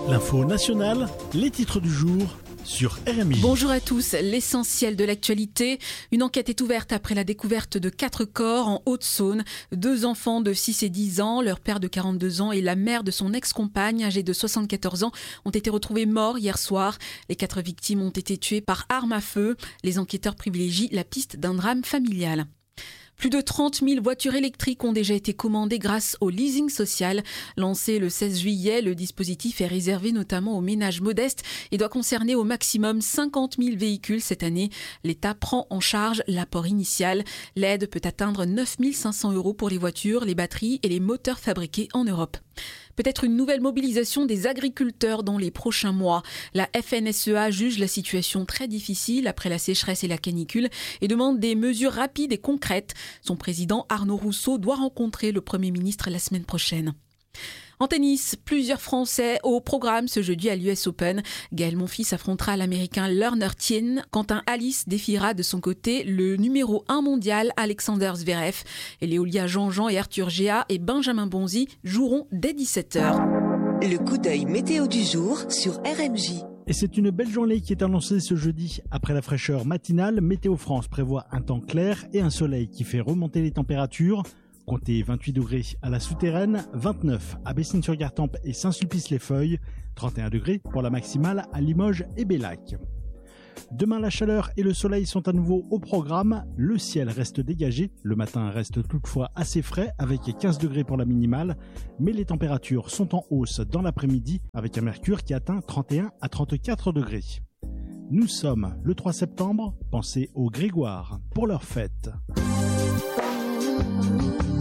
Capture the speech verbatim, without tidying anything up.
L'info nationale, les titres du jour sur R M I. Bonjour à tous, l'essentiel de l'actualité. Une enquête est ouverte après la découverte de quatre corps en Haute-Saône. Deux enfants de six et dix ans, leur père de quarante-deux ans et la mère de son ex-compagne âgée de soixante-quatorze ans ont été retrouvés morts hier soir. Les quatre victimes ont été tuées par arme à feu. Les enquêteurs privilégient la piste d'un drame familial. Plus de trente mille voitures électriques ont déjà été commandées grâce au leasing social. Lancé le seize juillet, le dispositif est réservé notamment aux ménages modestes et doit concerner au maximum cinquante mille véhicules cette année. L'État prend en charge l'apport initial. L'aide peut atteindre neuf mille cinq cents euros pour les voitures, les batteries et les moteurs fabriqués en Europe. Peut-être une nouvelle mobilisation des agriculteurs dans les prochains mois. La F N S E A juge la situation très difficile après la sécheresse et la canicule et demande des mesures rapides et concrètes. Son président Arnaud Rousseau doit rencontrer le Premier ministre la semaine prochaine. En tennis, plusieurs Français au programme ce jeudi à l'U S Open. Gaël Monfils affrontera l'Américain Lerner Tien. Quentin Alice défiera de son côté le numéro un mondial Alexander Zverev. Et Léolia Jean-Jean et Arthur Géa et Benjamin Bonzi joueront dès dix-sept heures. Le coup d'œil météo du jour sur R M J. Et c'est une belle journée qui est annoncée ce jeudi. Après la fraîcheur matinale, Météo France prévoit un temps clair et un soleil qui fait remonter les températures. Comptez vingt-huit degrés à la Souterraine, vingt-neuf à Bessines-sur-Gartempe et Saint-Sulpice-les-Feuilles, trente et un degrés pour la maximale à Limoges et Bellac. Demain, la chaleur et le soleil sont à nouveau au programme. Le ciel reste dégagé. Le matin reste toutefois assez frais avec quinze degrés pour la minimale. Mais les températures sont en hausse dans l'après-midi avec un mercure qui atteint trente et un à trente-quatre degrés. Nous sommes le trois septembre. Pensez aux Grégoire pour leur fête.